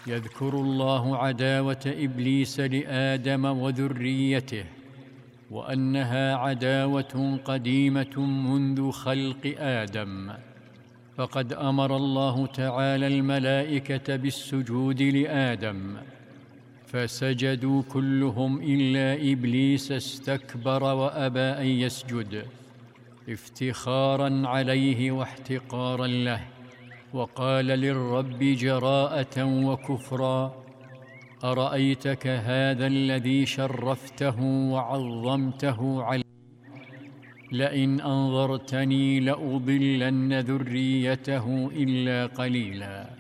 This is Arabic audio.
يذكر الله عداوة إبليس لآدم وذريته، وأنها عداوة قديمة منذ خلق آدم. فقد أمر الله تعالى الملائكة بالسجود لآدم، فسجدوا كلهم إلا إبليس استكبر وأبى أن يسجد افتخاراً عليه واحتقاراً له، وقال للرب جراءة وكفراً: أرأيتك هذا الذي شرفته وعظمته علي، لئن أنظرتني لأضلن ذريته إلا قليلاً.